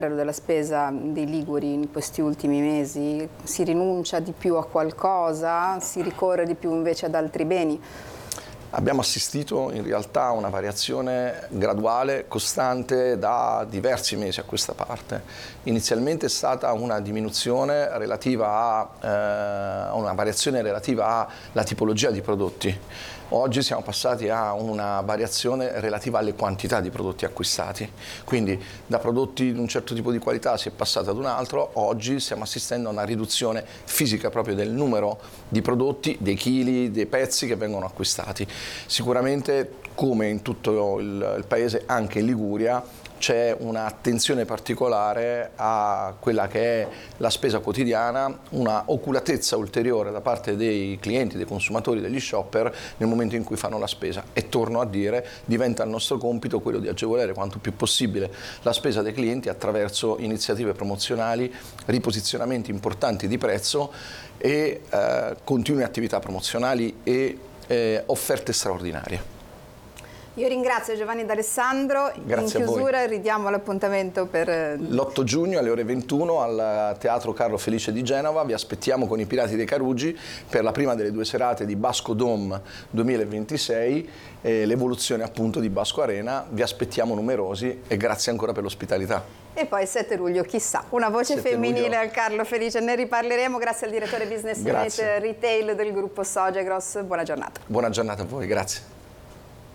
della spesa dei liguri in questi ultimi mesi? Si rinuncia di più a qualcosa? Si ricorre di più invece ad altri beni? Abbiamo assistito in realtà a una variazione graduale, costante da diversi mesi a questa parte. Inizialmente è stata una diminuzione relativa a una variazione relativa alla tipologia di prodotti. Oggi siamo passati a una variazione relativa alle quantità di prodotti acquistati, quindi da prodotti di un certo tipo di qualità si è passato ad un altro. Oggi stiamo assistendo a una riduzione fisica proprio del numero di prodotti, dei chili, dei pezzi che vengono acquistati. Sicuramente, come in tutto il paese, anche in Liguria, c'è un'attenzione particolare a quella che è la spesa quotidiana, una oculatezza ulteriore da parte dei clienti, dei consumatori, degli shopper nel momento in cui fanno la spesa. E torno a dire, diventa il nostro compito quello di agevolare quanto più possibile la spesa dei clienti attraverso iniziative promozionali, riposizionamenti importanti di prezzo e continue attività promozionali e offerte straordinarie. Io ringrazio Giovanni D'Alessandro. Grazie in chiusura ridiamo l'appuntamento per l'8 giugno alle ore 21 al Teatro Carlo Felice di Genova. Vi aspettiamo con i Pirati dei Carugi per la prima delle 2 serate di Basco Dome 2026, l'evoluzione appunto di Basco Arena. Vi aspettiamo numerosi e grazie ancora per l'ospitalità. E poi 7 luglio, chissà, una voce femminile al Carlo Felice, ne riparleremo. Grazie al direttore Business Unit Retail del gruppo Sogegros. Buona giornata. Buona giornata a voi, grazie.